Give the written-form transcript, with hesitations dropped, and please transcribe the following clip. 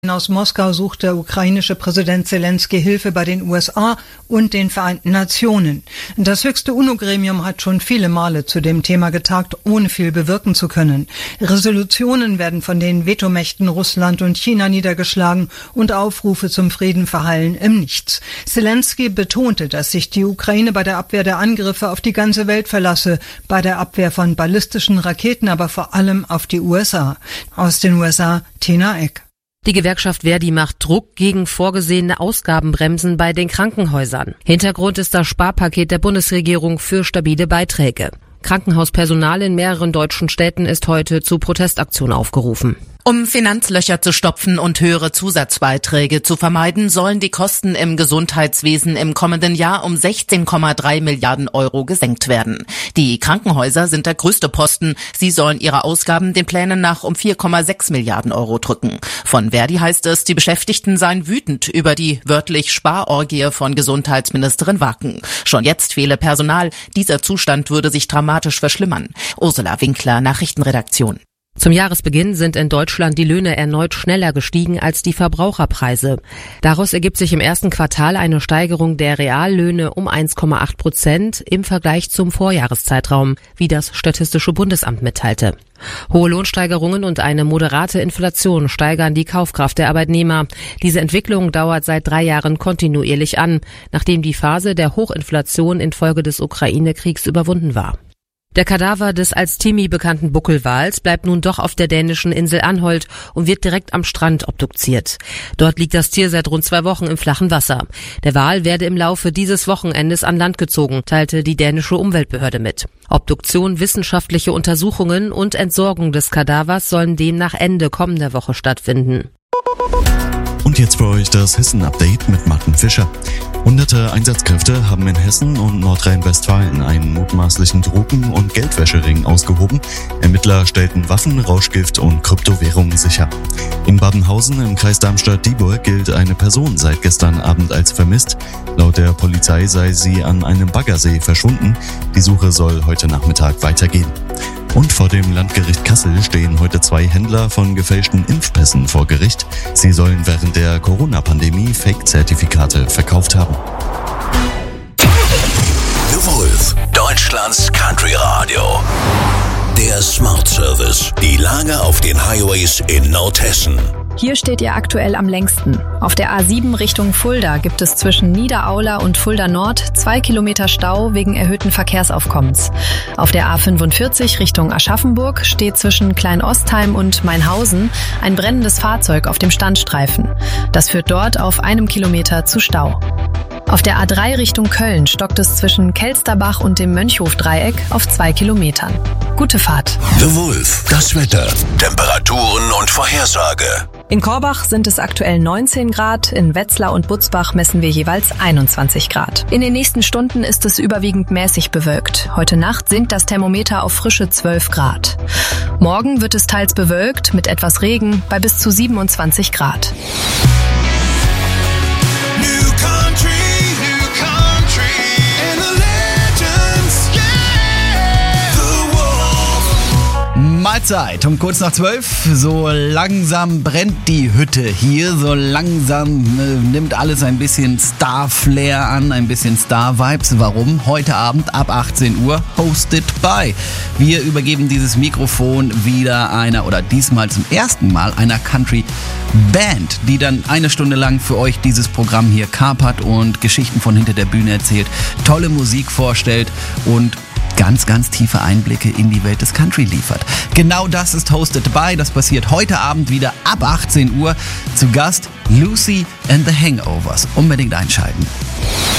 Aus Moskau sucht der ukrainische Präsident Zelensky Hilfe bei den USA und den Vereinten Nationen. Das höchste UNO-Gremium hat schon viele Male zu dem Thema getagt, ohne viel bewirken zu können. Resolutionen werden von den Vetomächten Russland und China niedergeschlagen und Aufrufe zum Frieden verhallen im Nichts. Zelensky betonte, dass sich die Ukraine bei der Abwehr der Angriffe auf die ganze Welt verlasse, bei der Abwehr von ballistischen Raketen aber vor allem auf die USA. Aus den USA, Tina Eck. Die Gewerkschaft Verdi macht Druck gegen vorgesehene Ausgabenbremsen bei den Krankenhäusern. Hintergrund ist das Sparpaket der Bundesregierung für stabile Beiträge. Krankenhauspersonal in mehreren deutschen Städten ist heute zu Protestaktionen aufgerufen. Um Finanzlöcher zu stopfen und höhere Zusatzbeiträge zu vermeiden, sollen die Kosten im Gesundheitswesen im kommenden Jahr um 16,3 Milliarden Euro gesenkt werden. Die Krankenhäuser sind der größte Posten. Sie sollen ihre Ausgaben den Plänen nach um 4,6 Milliarden Euro drücken. Von Verdi heißt es, die Beschäftigten seien wütend über die wörtlich Sparorgie von Gesundheitsministerin Wacken. Schon jetzt fehle Personal. Dieser Zustand würde sich dramatisch verschlimmern. Ursula Winkler, Nachrichtenredaktion. Zum Jahresbeginn sind in Deutschland die Löhne erneut schneller gestiegen als die Verbraucherpreise. Daraus ergibt sich im ersten Quartal eine Steigerung der Reallöhne um 1,8% im Vergleich zum Vorjahreszeitraum, wie das Statistische Bundesamt mitteilte. Hohe Lohnsteigerungen und eine moderate Inflation steigern die Kaufkraft der Arbeitnehmer. Diese Entwicklung dauert seit 3 Jahren kontinuierlich an, nachdem die Phase der Hochinflation infolge des Ukraine-Kriegs überwunden war. Der Kadaver des als Timmy bekannten Buckelwals bleibt nun doch auf der dänischen Insel Anholt und wird direkt am Strand obduziert. Dort liegt das Tier seit rund 2 Wochen im flachen Wasser. Der Wal werde im Laufe dieses Wochenendes an Land gezogen, teilte die dänische Umweltbehörde mit. Obduktion, wissenschaftliche Untersuchungen und Entsorgung des Kadavers sollen demnach Ende kommender Woche stattfinden. Und jetzt für euch das Hessen-Update mit Martin Fischer. Hunderte Einsatzkräfte haben in Hessen und Nordrhein-Westfalen einen mutmaßlichen Drogen- und Geldwäschering ausgehoben. Ermittler stellten Waffen, Rauschgift und Kryptowährungen sicher. In Babenhausen im Kreis Darmstadt-Dieburg gilt eine Person seit gestern Abend als vermisst. Laut der Polizei sei sie an einem Baggersee verschwunden. Die Suche soll heute Nachmittag weitergehen. Und vor dem Landgericht Kassel stehen heute 2 Händler von gefälschten Impfpässen vor Gericht. Sie sollen während der Corona-Pandemie Fake-Zertifikate verkauft haben. The Wolf, Deutschlands Country Radio. Der Smart Service. Die Lage auf den Highways in Nordhessen. Hier steht ihr aktuell am längsten. Auf der A7 Richtung Fulda gibt es zwischen Niederaula und Fulda Nord 2 Kilometer Stau wegen erhöhten Verkehrsaufkommens. Auf der A45 Richtung Aschaffenburg steht zwischen Kleinostheim und Mainhausen ein brennendes Fahrzeug auf dem Standstreifen. Das führt dort auf 1 Kilometer zu Stau. Auf der A3 Richtung Köln stockt es zwischen Kelsterbach und dem Mönchhof-Dreieck auf 2 Kilometern. Gute Fahrt. The Wolf, das Wetter, Temperaturen und Vorhersage. In Korbach sind es aktuell 19 Grad, in Wetzlar und Butzbach messen wir jeweils 21 Grad. In den nächsten Stunden ist es überwiegend mäßig bewölkt. Heute Nacht sinkt das Thermometer auf frische 12 Grad. Morgen wird es teils bewölkt mit etwas Regen bei bis zu 27 Grad. Mahlzeit um kurz nach 12. So langsam brennt die Hütte hier. So langsam nimmt alles ein bisschen Star-Flair an, ein bisschen Star-Vibes. Warum? Heute Abend ab 18 Uhr hosted by. Wir übergeben dieses Mikrofon wieder diesmal zum ersten Mal einer Country-Band, die dann 1 Stunde lang für euch dieses Programm hier kapert und Geschichten von hinter der Bühne erzählt, tolle Musik vorstellt und ganz, ganz tiefe Einblicke in die Welt des Country liefert. Genau das ist Hosted by. Das passiert heute Abend wieder ab 18 Uhr. Zu Gast Lucy and the Hangovers. Unbedingt einschalten.